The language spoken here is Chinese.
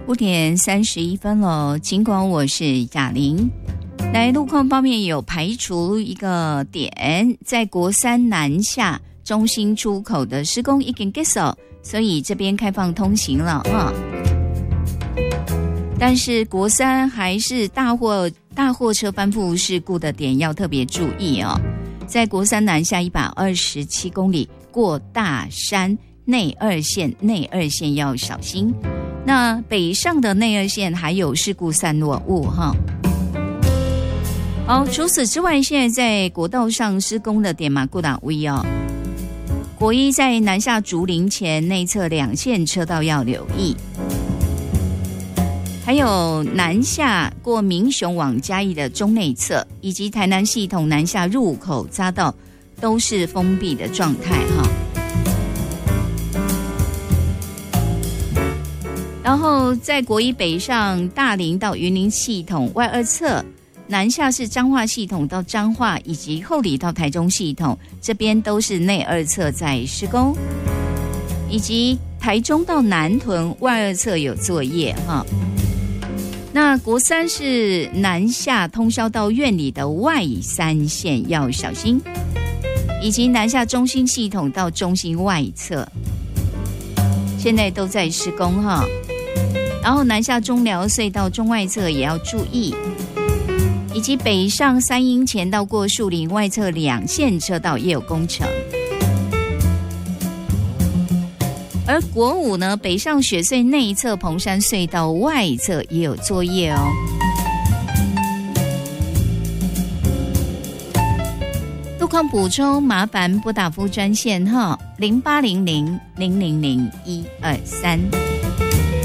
5点31分了，尽管我是雅玲。来，路况方面有排除一个点，在国三南下中心出口的施工已经结束，所以这边开放通行了哈。但是国三还是大货车翻覆事故的点要特别注意哦。在国三南下127公里过大山内二线要小心。那北上的内二线还有事故散落物哈。好，除此之外，现在在国道上施工的点马固打威哦。国一在南下竹林前内侧2线车道要留意。还有南下过民雄往嘉义的中内侧，以及台南系统南下入口匝道都是封闭的状态哈。然后在国一北上大林到云林系统外二侧，南下是彰化系统到彰化，以及后里到台中系统，这边都是内二侧在施工，以及台中到南屯外二侧有作业哈。那国三是南下通霄到苑里的外3线要小心，以及南下中心系统到中心外侧，现在都在施工哈。然后南下中寮隧道中外侧也要注意，以及北上三英前到过树林外侧2线车道也有工程。而国五呢，北上雪隧内侧蓬山隧道外侧也有作业哦。路况补充，麻烦拨打服务专线哈，0800-000-123。